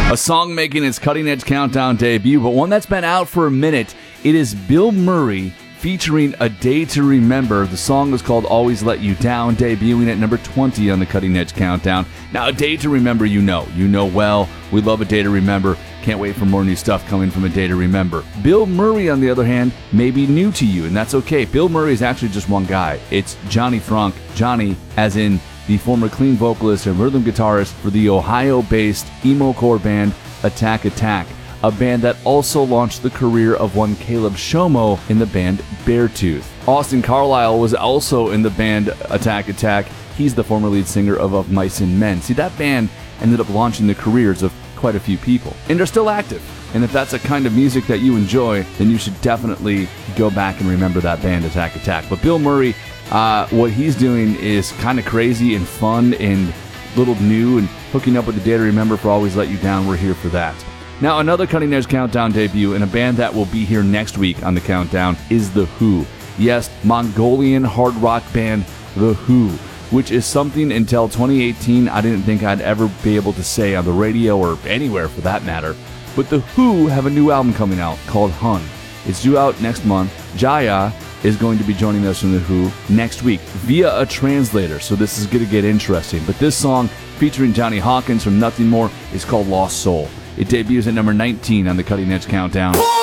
A song making its Cutting Edge Countdown debut, but one that's been out for a minute. It is Bill Murray featuring A Day to Remember. The song is called Always Let You Down, debuting at number 20 on the Cutting Edge Countdown. Now, A Day to Remember, you know well. We love A Day to Remember. Can't wait for more new stuff coming from A Day to Remember. Bill Murray, on the other hand, may be new to you, and that's okay. Bill Murray is actually just one guy. It's Johnny Franck. Johnny, as in the former clean vocalist and rhythm guitarist for the Ohio-based emo-core band Attack Attack, a band that also launched the career of one Caleb Shomo in the band Beartooth. Austin Carlisle was also in the band Attack Attack. He's the former lead singer of Mice and Men. See, that band ended up launching the careers of quite a few people, and they're still active. And if that's a kind of music that you enjoy, then you should definitely go back and remember that band Attack Attack. But Bill Murray, what he's doing is kind of crazy and fun and little new, and hooking up with A Day to Remember for Always Let You Down. We're here for that. Now, another Cutting Edge Countdown debut, and a band that will be here next week on the countdown, is The Who. Yes, Mongolian hard rock band The Who, which is something until 2018 I didn't think I'd ever be able to say on the radio or anywhere for that matter. But The Who have a new album coming out called Hun. It's due out next month. Jaya is going to be joining us from The Who next week via a translator, so this is going to get interesting. But this song, featuring Johnny Hawkins from Nothing More, is called Lost Soul. It debuts at number 19 on the Cutting Edge Countdown.